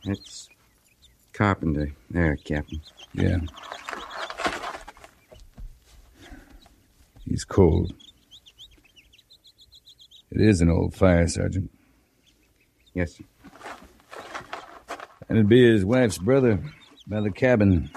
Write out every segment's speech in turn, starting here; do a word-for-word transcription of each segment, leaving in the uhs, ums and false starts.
It's Carpenter. There, Captain. Yeah. He's cold. It is an old fire, Sergeant. Yes, sir. And it'd be his wife's brother by the cabin.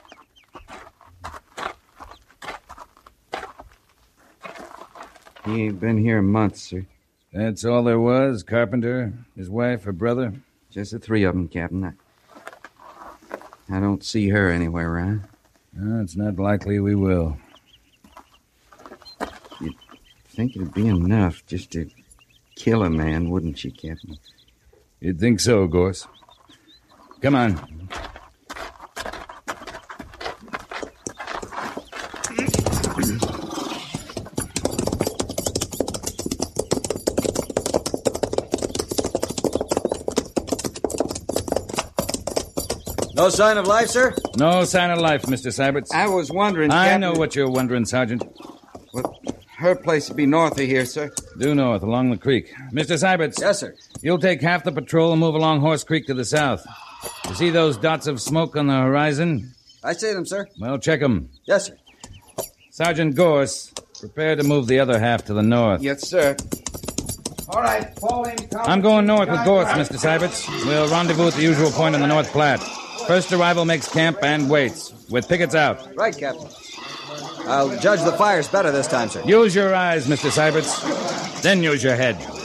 He ain't been here months, sir. That's all there was? Carpenter, his wife, her brother? Just the three of them, Captain. I, I don't see her anywhere around. No, it's not likely we will. You'd think it'd be enough just to kill a man, wouldn't you, Captain? You'd think so, Gorse. Come on. No sign of life, sir? No sign of life, Mister Syberts. I was wondering, I Captain... know what you're wondering, Sergeant. Well, her place would be north of here, sir. Due north, along the creek. Mister Syberts. Yes, sir. You'll take half the patrol and move along Horse Creek to the south. You see those dots of smoke on the horizon? I see them, sir. Well, check them. Yes, sir. Sergeant Gorse, prepare to move the other half to the north. Yes, sir. All right, fall in. I'm going north with Gorse, Mister Syberts. We'll rendezvous at the usual point on the North Platte. First arrival makes camp and waits, with pickets out. Right, Captain. I'll judge the fires better this time, sir. Use your eyes, Mister Syberts. Then use your head.